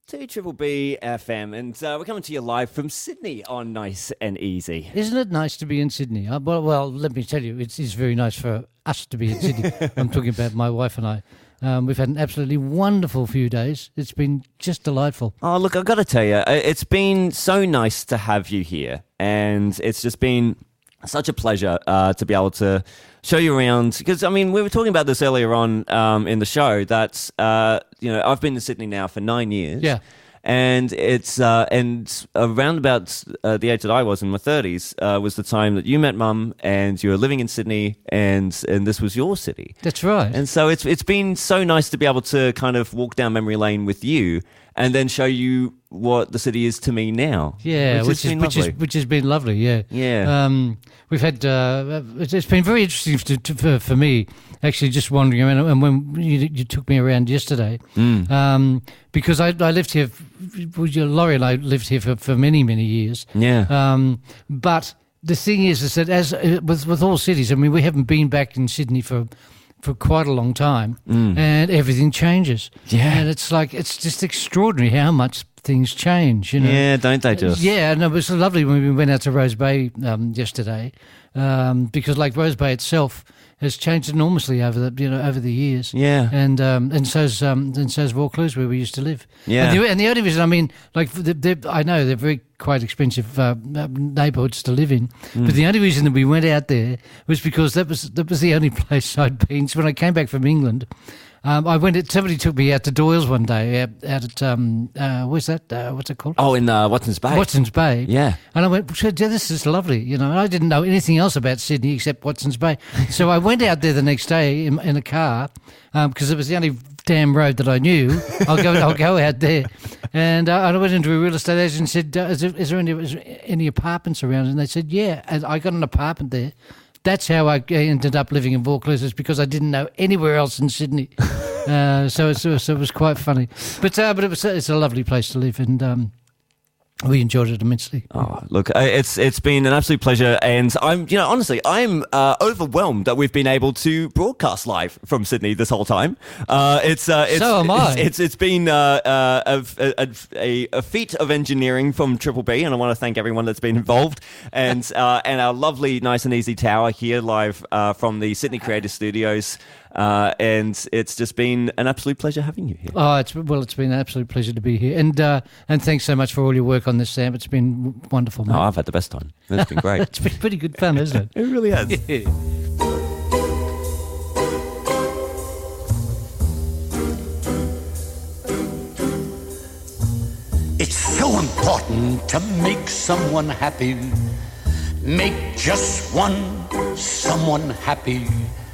to Triple B FM, and we're coming to you live from Sydney on Nice and Easy. Isn't it nice to be in Sydney? Well, let me tell you, it is very nice for us to be in Sydney. I'm talking about my wife and I. We've had an absolutely wonderful few days. It's been just delightful. Oh, look, I've got to tell you, it's been so nice to have you here, and it's just been such a pleasure to be able to show you around. Because, I mean, we were talking about this earlier on in the show that, I've been in Sydney now for 9 years. Yeah. And it's and around about the age that I was in my 30s was the time that you met Mum, and you were living in Sydney, and this was your city. That's right. And so it's been so nice to be able to kind of walk down memory lane with you, and then show you what the city is to me now. Yeah, which has been lovely. Yeah, yeah. We've had it's been very interesting for me actually just wandering around. And when you took me around yesterday, because I lived here, Laurie and I lived here for many years. Yeah. But the thing is that as with all cities, I mean, we haven't been back in Sydney for quite a long time, and everything changes. Yeah. And it's just extraordinary how much things change, you know. Yeah, don't they just? Yeah, no, it was lovely when we went out to Rose Bay yesterday, because like Rose Bay itself has changed enormously over the years. Yeah. And so's Vaucluse, where we used to live. Yeah. And the only reason, I mean, like I know they're very quite expensive neighbourhoods to live in, but the only reason that we went out there was because that was the only place I'd been. So when I came back from England, somebody took me out to Doyle's one day out at where's that? What's it called? Oh, in Watson's Bay. Watson's Bay. Yeah. And I went, this is lovely, you know. And I didn't know anything else about Sydney except Watson's Bay. So I went out there the next day in a car because it was the only damn road that I knew. I'll go out there, and I went into a real estate agent and said, "Is there any apartments around?" And they said, "Yeah." And I got an apartment there. That's how I ended up living in Vaucluse, is because I didn't know anywhere else in Sydney. So it was quite funny. But it's a lovely place to live, and we enjoyed it immensely. Oh, look, it's been an absolute pleasure, and I'm overwhelmed that we've been able to broadcast live from Sydney this whole time. So am I. It's been a feat of engineering from Triple B, and I want to thank everyone that's been involved, and our lovely Nice and Easy tower here live from the Sydney Creative Studios. And it's just been an absolute pleasure having you here. Oh, it's been an absolute pleasure to be here, and thanks so much for all your work on this, Sam. It's been wonderful, mate. Oh, I've had the best time. It's been great. It's been pretty good fun, hasn't it? It really has. Yeah. It's so important to make someone happy. Make just one someone happy.